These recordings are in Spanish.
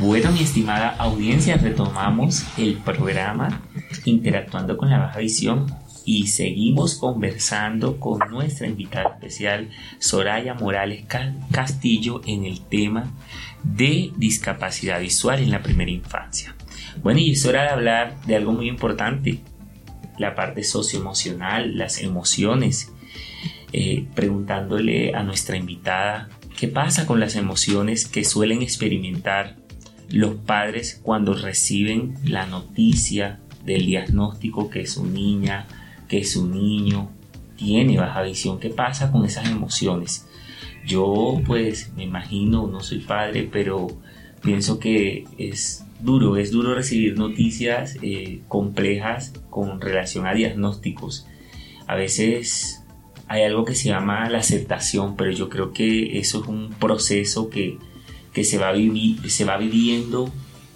Bueno, mi estimada audiencia, retomamos el programa Interactuando con la Baja Visión y seguimos conversando con nuestra invitada especial, Soraya Morales Castillo, en el tema de discapacidad visual en la primera infancia. Bueno, y es hora de hablar de algo muy importante, la parte socioemocional, las emociones. Preguntándole a nuestra invitada qué pasa con las emociones que suelen experimentar los padres cuando reciben la noticia del diagnóstico que su niña, que su niño tiene baja visión. ¿Qué pasa con esas emociones? Yo pues me imagino, no soy padre, pero pienso que es duro recibir noticias complejas con relación a diagnósticos. A veces hay algo que se llama la aceptación, pero yo creo que eso es un proceso que se va viviendo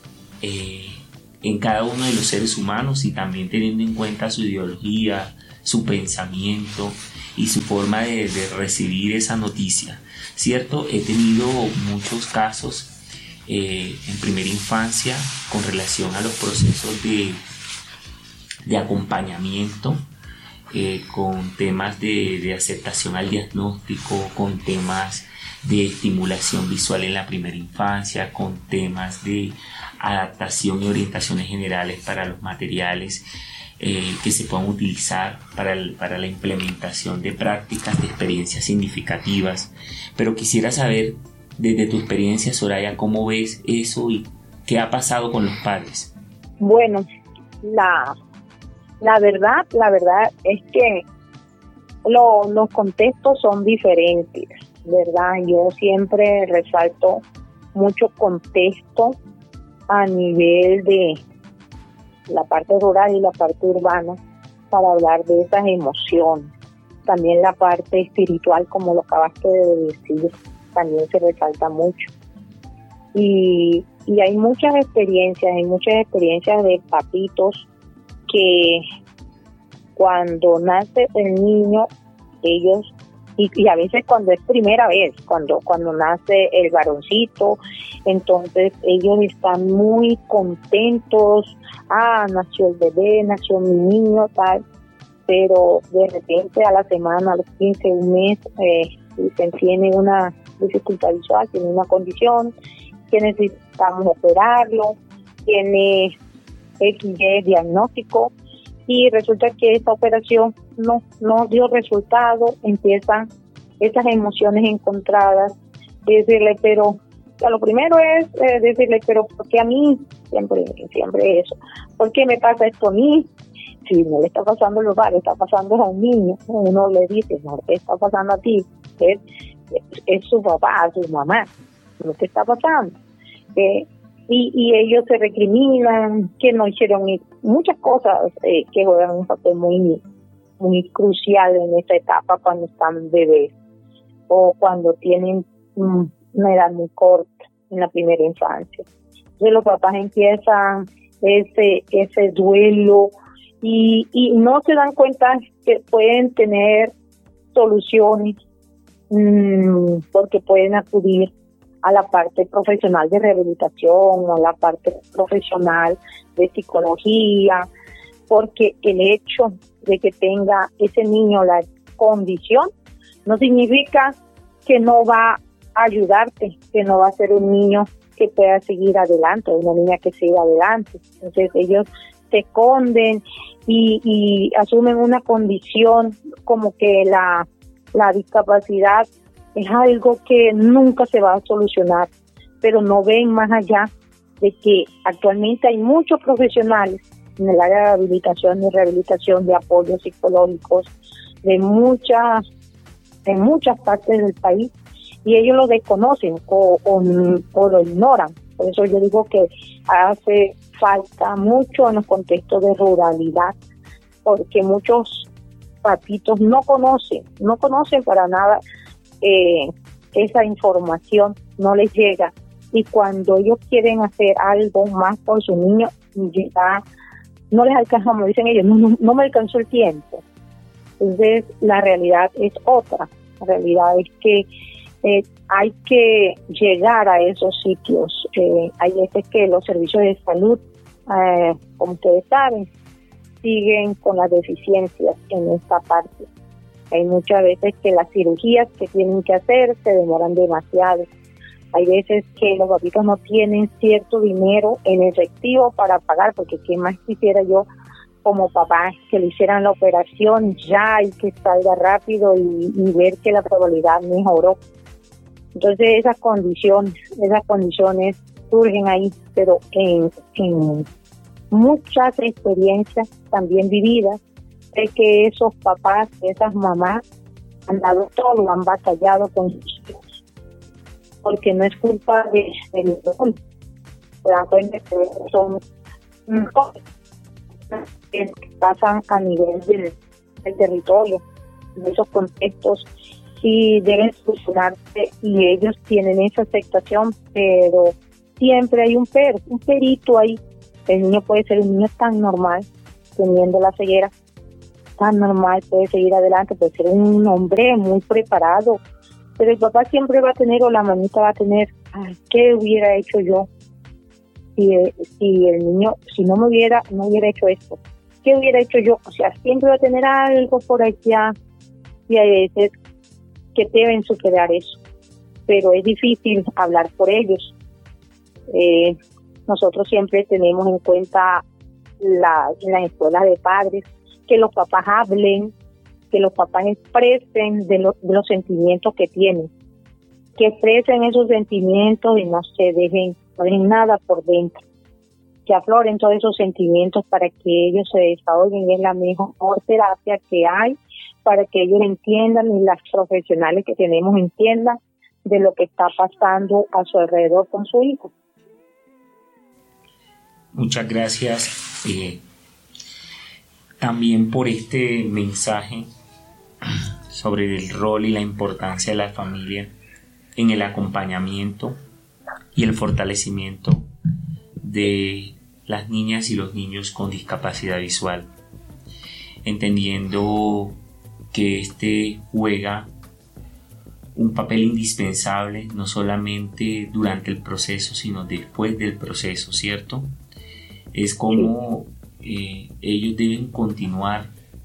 en cada uno de los seres humanos, y también teniendo en cuenta su ideología, su pensamiento y su forma de recibir esa noticia. Cierto, he tenido muchos casos en primera infancia con relación a los procesos de acompañamiento, con temas de aceptación al diagnóstico, con temas de estimulación visual en la primera infancia, con temas de adaptación y orientaciones generales para los materiales que se puedan utilizar para la implementación de prácticas de experiencias significativas. Pero quisiera saber, desde tu experiencia, Soraya, ¿cómo ves eso y qué ha pasado con los padres? Bueno, la verdad es que los contextos son diferentes, ¿verdad? Yo siempre resalto mucho contexto a nivel de la parte rural y la parte urbana para hablar de esas emociones. También la parte espiritual, como lo acabaste de decir, también se resalta mucho. Y hay muchas experiencias de papitos que cuando nace el niño, ellos, y a veces cuando es primera vez, cuando nace el varoncito, entonces ellos están muy contentos, nació el bebé, nació mi niño, tal, pero de repente a la semana, a los 15, un mes, tiene una dificultad visual, tiene una condición que necesitamos operarlo, tiene XY diagnóstico, y resulta que esta operación no dio resultado. Empiezan esas emociones encontradas, decirle, pero lo primero es decirle, pero ¿por qué a mí? Siempre eso. ¿Por qué me pasa esto a mí? Si no le está pasando a los padres, está pasando a un niño. Uno le dice, no, ¿qué está pasando a ti? Es su papá, su mamá, lo que está pasando. Y ellos se recriminan que no hicieron muchas cosas que juegan un papel muy, muy crucial en esta etapa cuando están bebés o cuando tienen una edad muy corta en la primera infancia. Entonces los papás empiezan ese duelo y no se dan cuenta que pueden tener soluciones porque pueden acudir a la parte profesional de rehabilitación o a la parte profesional de psicología, porque el hecho de que tenga ese niño la condición no significa que no va a ayudarte, que no va a ser un niño que pueda seguir adelante, una niña que siga adelante. Entonces ellos se esconden y asumen una condición como que la discapacidad es algo que nunca se va a solucionar, pero no ven más allá de que actualmente hay muchos profesionales en el área de habilitación y rehabilitación, de apoyos psicológicos, de muchas partes del país, y ellos lo desconocen o lo ignoran. Por eso yo digo que hace falta mucho en los contextos de ruralidad, porque muchos papitos no conocen para nada esa información, no les llega, y cuando ellos quieren hacer algo más por su niño, ya no les alcanza, como dicen ellos, no me alcanzó el tiempo. Entonces la realidad es otra. La realidad es que hay que llegar a esos sitios hay veces que los servicios de salud, como ustedes saben, siguen con las deficiencias en esta parte. Hay muchas veces que las cirugías que tienen que hacer se demoran demasiado. Hay veces que los papitos no tienen cierto dinero en efectivo para pagar, porque qué más quisiera yo como papá que le hicieran la operación ya y que salga rápido y ver que la probabilidad mejoró. Entonces esas condiciones surgen ahí, pero en muchas experiencias también vividas, es que esos papás, esas mamás han dado todo, han batallado con sus hijos, porque no es culpa del dolor. Se dan cuenta que son cosas que pasan a nivel del territorio, de esos contextos, y deben solucionarse, y ellos tienen esa aceptación, pero siempre hay un perito ahí. El niño puede ser un niño tan normal, teniendo la ceguera, tan normal, puede seguir adelante, puede ser un hombre muy preparado, pero el papá siempre va a tener, o la mamita va a tener, ay, ¿qué hubiera hecho yo? Si el niño, si no hubiera hecho esto, ¿qué hubiera hecho yo? O sea, siempre va a tener algo por allá, y hay veces que deben superar eso, pero es difícil hablar por ellos. Nosotros siempre tenemos en cuenta en las escuelas de padres que los papás hablen, que los papás expresen de los sentimientos que tienen, que expresen esos sentimientos y no dejen nada por dentro, que afloren todos esos sentimientos para que ellos se desahoguen. Es la mejor terapia que hay para que ellos entiendan y las profesionales que tenemos entiendan de lo que está pasando a su alrededor con su hijo. Muchas gracias también por este mensaje sobre el rol y la importancia de la familia en el acompañamiento y el fortalecimiento de las niñas y los niños con discapacidad visual, entendiendo que este juega un papel indispensable no solamente durante el proceso, sino después del proceso, ¿cierto? Es como ellos deben continuar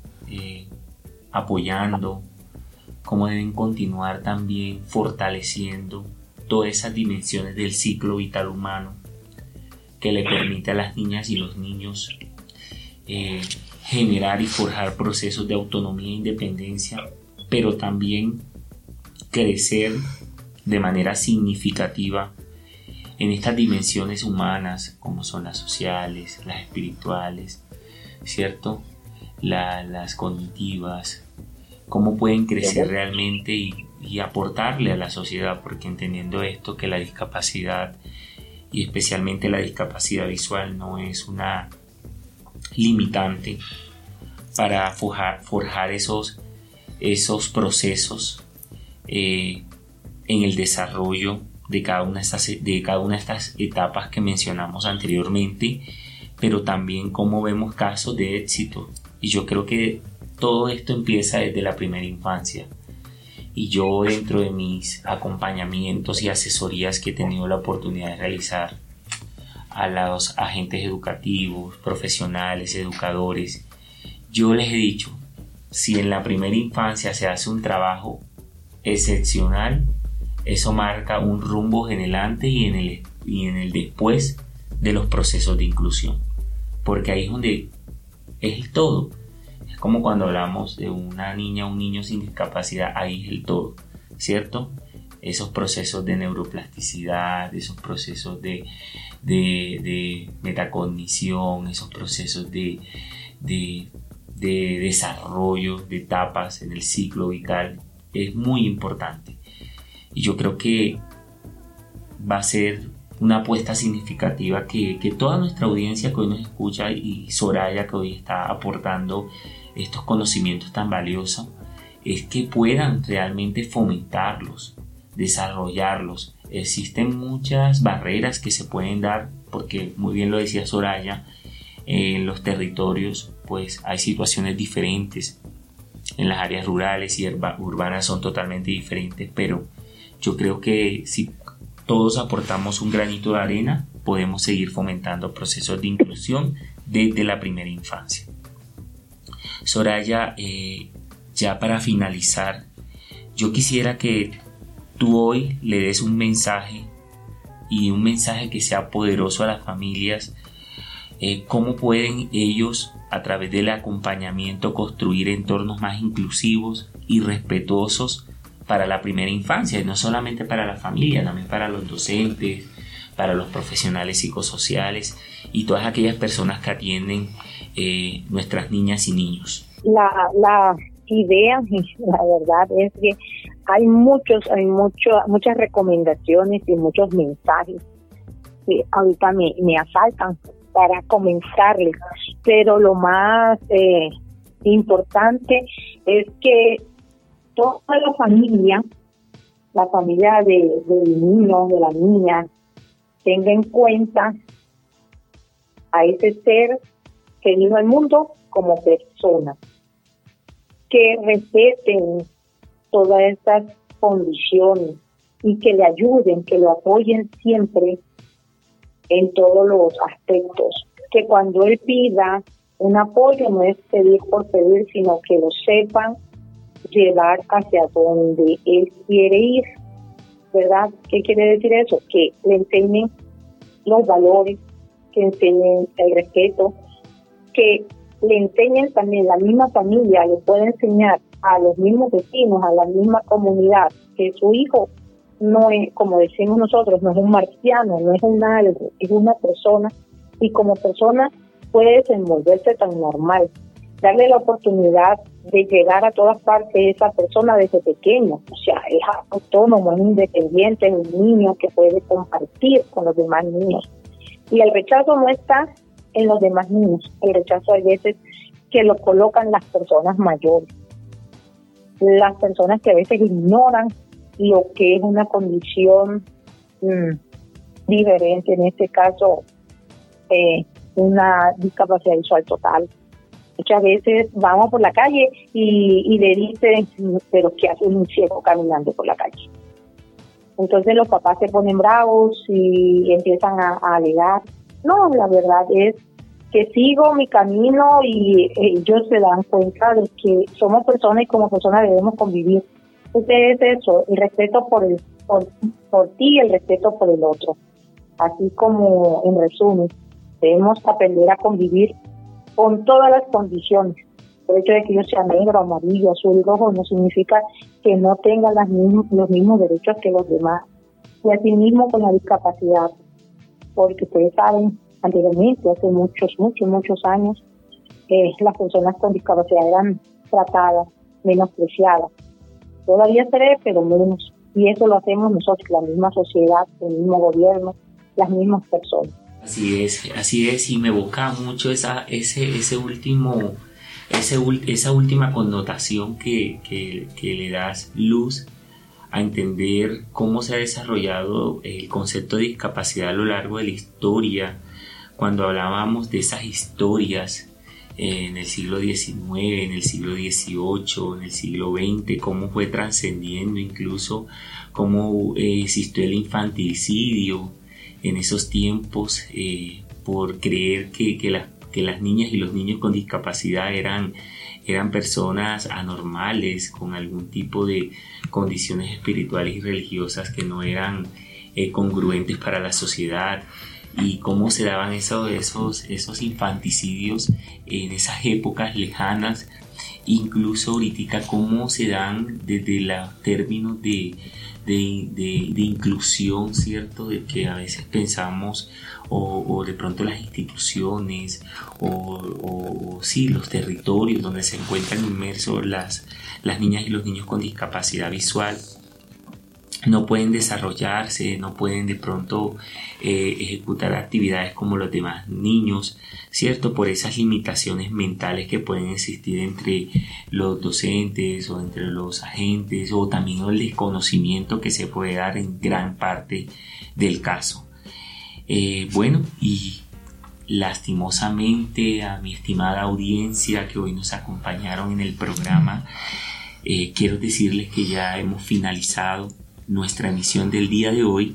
apoyando, como deben continuar también fortaleciendo todas esas dimensiones del ciclo vital humano que le permite a las niñas y los niños generar y forjar procesos de autonomía e independencia, pero también crecer de manera significativa en estas dimensiones humanas, como son las sociales, las espirituales, ¿cierto? Las cognitivas, cómo pueden crecer realmente y aportarle a la sociedad, porque entendiendo esto, que la discapacidad, y especialmente la discapacidad visual, no es una limitante para forjar esos procesos en el desarrollo de cada una de estas etapas que mencionamos anteriormente, pero también cómo vemos casos de éxito. Y yo creo que todo esto empieza desde la primera infancia. Y yo, dentro de mis acompañamientos y asesorías que he tenido la oportunidad de realizar a los agentes educativos, profesionales, educadores, yo les he dicho, si en la primera infancia se hace un trabajo excepcional, eso marca un rumbo en el antes y en el después de los procesos de inclusión, porque ahí es donde es el todo. Es como cuando hablamos de una niña o un niño sin discapacidad, ahí es el todo, ¿cierto? Esos procesos de neuroplasticidad, esos procesos de metacognición, esos procesos de desarrollo de etapas en el ciclo vital, es muy importante. Y yo creo que va a ser una apuesta significativa que toda nuestra audiencia que hoy nos escucha, y Soraya, que hoy está aportando estos conocimientos tan valiosos, es que puedan realmente fomentarlos, desarrollarlos. Existen muchas barreras que se pueden dar, porque muy bien lo decía Soraya, en los territorios pues hay situaciones diferentes, en las áreas rurales y urbanas son totalmente diferentes, pero yo creo que si todos aportamos un granito de arena, podemos seguir fomentando procesos de inclusión desde la primera infancia. Soraya, ya para finalizar, yo quisiera que tú hoy le des un mensaje, y un mensaje que sea poderoso a las familias. Cómo pueden ellos, a través del acompañamiento, construir entornos más inclusivos y respetuosos para la primera infancia, y no solamente para la familia, también para los docentes, para los profesionales psicosociales y todas aquellas personas que atienden nuestras niñas y niños. La idea, la verdad es que hay muchas recomendaciones y muchos mensajes que ahorita me asaltan para comenzarles, pero lo más importante es que toda la familia del niño, de la niña, tenga en cuenta a ese ser que vino al mundo como persona, que respeten todas estas condiciones y que le ayuden, que lo apoyen siempre en todos los aspectos, que cuando él pida un apoyo no es pedir por pedir, sino que lo sepan llevar hacia donde él quiere ir, ¿verdad? ¿Qué quiere decir eso? Que le enseñen los valores, que enseñen el respeto, que le enseñen también, la misma familia le puede enseñar a los mismos vecinos, a la misma comunidad, que su hijo no es, como decimos nosotros, no es un marciano, no es un algo, es una persona, y como persona puede desenvolverse tan normal, darle la oportunidad de llegar a todas partes de esa persona desde pequeño, o sea, es autónomo, es independiente, es un niño que puede compartir con los demás niños. Y el rechazo no está en los demás niños, el rechazo hay veces que lo colocan las personas mayores, las personas que a veces ignoran lo que es una condición diferente, en este caso una discapacidad visual total. Muchas veces vamos por la calle y le dicen, pero ¿qué hace un ciego caminando por la calle? Entonces los papás se ponen bravos y empiezan a alegar. No, la verdad es que sigo mi camino y ellos se dan cuenta de que somos personas y como personas debemos convivir. Entonces es eso, el respeto por ti y el respeto por el otro. Así como, en resumen, debemos aprender a convivir con todas las condiciones. El hecho de que yo sea negro, amarillo, azul, rojo no significa que no tenga los mismos derechos que los demás. Y asimismo con la discapacidad, porque ustedes saben, anteriormente, hace muchos años, las personas con discapacidad eran tratadas, menospreciadas. Todavía se ve, pero menos. Y eso lo hacemos nosotros, la misma sociedad, el mismo gobierno, las mismas personas. Así es, y me evoca mucho esa última connotación que le das, Luz, a entender cómo se ha desarrollado el concepto de discapacidad a lo largo de la historia. Cuando hablábamos de esas historias en el siglo XIX, en el siglo XVIII, en el siglo XX, cómo fue trascendiendo, incluso cómo existió el infanticidio en esos tiempos, por creer que las niñas y los niños con discapacidad eran personas anormales, con algún tipo de condiciones espirituales y religiosas que no eran congruentes para la sociedad, y cómo se daban esos infanticidios en esas épocas lejanas, incluso ahorita cómo se dan desde los términos de inclusión, ¿cierto? De que a veces pensamos o de pronto las instituciones o sí, los territorios donde se encuentran inmersos las niñas y los niños con discapacidad visual no pueden desarrollarse, no pueden de pronto ejecutar actividades como los demás niños, ¿cierto? Por esas limitaciones mentales que pueden existir entre los docentes o entre los agentes, o también el desconocimiento que se puede dar en gran parte del caso. Bueno, y lastimosamente a mi estimada audiencia que hoy nos acompañaron en el programa, quiero decirles que ya hemos finalizado nuestra emisión del día de hoy,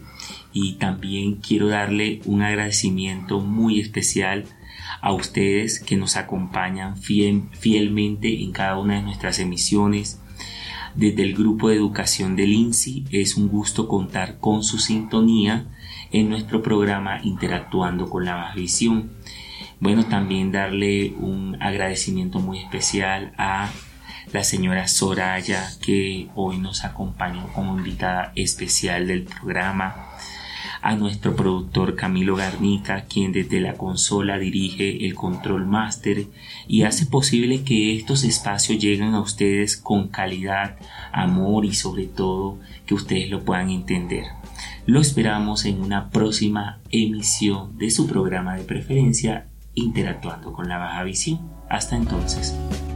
Y también quiero darle un agradecimiento muy especial a ustedes que nos acompañan fielmente en cada una de nuestras emisiones. Desde el grupo de educación del INSI es un gusto contar con su sintonía en nuestro programa Interactuando con la Baja Visión. Bueno, también darle un agradecimiento muy especial a la señora Soraya, que hoy nos acompañó como invitada especial del programa, a nuestro productor Camilo Garnica, quien desde la consola dirige el Control Master y hace posible que estos espacios lleguen a ustedes con calidad, amor y sobre todo que ustedes lo puedan entender. Lo esperamos en una próxima emisión de su programa de preferencia, Interactuando con la Baja Visión. Hasta entonces.